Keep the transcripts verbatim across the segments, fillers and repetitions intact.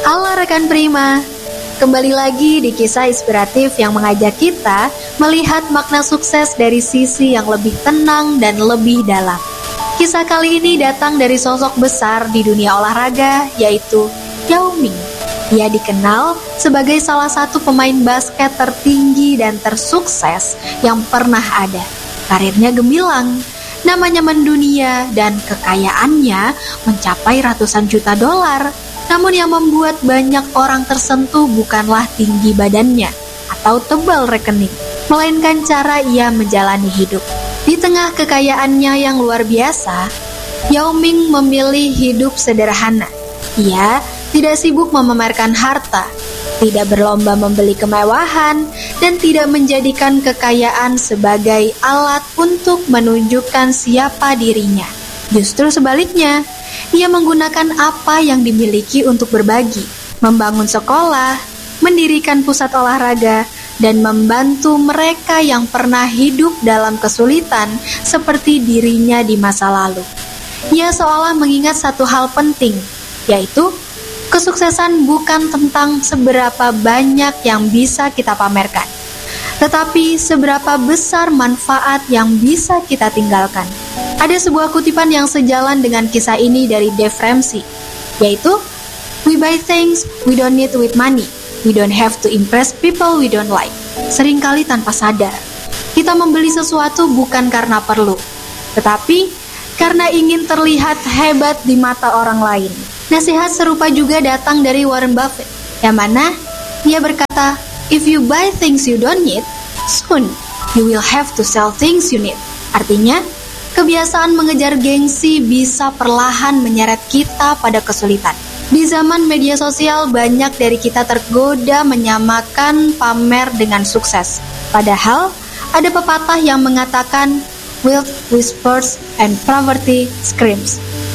Halo rekan Prima, kembali lagi di kisah inspiratif yang mengajak kita melihat makna sukses dari sisi yang lebih tenang dan lebih dalam. Kisah kali ini datang dari sosok besar di dunia olahraga, yaitu Yao Ming. Ia dikenal sebagai salah satu pemain basket tertinggi dan tersukses yang pernah ada. Karirnya gemilang, namanya mendunia, dan kekayaannya mencapai ratusan juta dolar. Namun yang membuat banyak orang tersentuh bukanlah tinggi badannya atau tebal rekening, melainkan cara ia menjalani hidup. Di tengah kekayaannya yang luar biasa, Yao Ming memilih hidup sederhana. Ia tidak sibuk memamerkan harta, tidak berlomba membeli kemewahan, dan tidak menjadikan kekayaan sebagai alat untuk menunjukkan siapa dirinya. Justru sebaliknya, ia menggunakan apa yang dimiliki untuk berbagi, membangun sekolah, mendirikan pusat olahraga, dan membantu mereka yang pernah hidup dalam kesulitan seperti dirinya di masa lalu. Ia seolah mengingat satu hal penting, yaitu kesuksesan bukan tentang seberapa banyak yang bisa kita pamerkan, tetapi seberapa besar manfaat yang bisa kita tinggalkan. Ada sebuah kutipan yang sejalan dengan kisah ini dari Dave Ramsey, yaitu, "We buy things we don't need with money. We don't have to impress people we don't like." Seringkali tanpa sadar, kita membeli sesuatu bukan karena perlu, tetapi karena ingin terlihat hebat di mata orang lain. Nasihat serupa juga datang dari Warren Buffett, yang mana dia berkata, "If you buy things you don't need, soon you will have to sell things you need." Artinya, kebiasaan mengejar gengsi bisa perlahan menyeret kita pada kesulitan. Di zaman media sosial, banyak dari kita tergoda menyamakan pamer dengan sukses. Padahal, ada pepatah yang mengatakan, "Wealth whispers and poverty screams."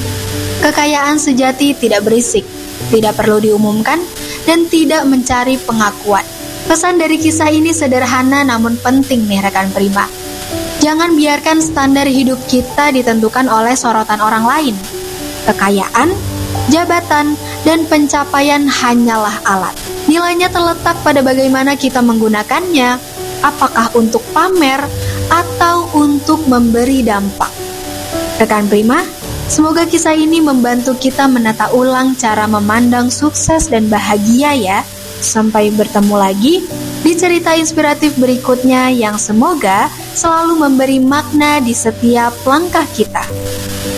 Kekayaan sejati tidak berisik, tidak perlu diumumkan, dan tidak mencari pengakuan. Pesan dari kisah ini sederhana namun penting nih rekan Prima. Jangan biarkan standar hidup kita ditentukan oleh sorotan orang lain. Kekayaan, jabatan, dan pencapaian hanyalah alat. Nilainya terletak pada bagaimana kita menggunakannya, apakah untuk pamer atau untuk memberi dampak. Rekan Prima, semoga kisah ini membantu kita menata ulang cara memandang sukses dan bahagia ya. Sampai bertemu lagi di cerita inspiratif berikutnya yang semoga selalu memberi makna di setiap langkah kita.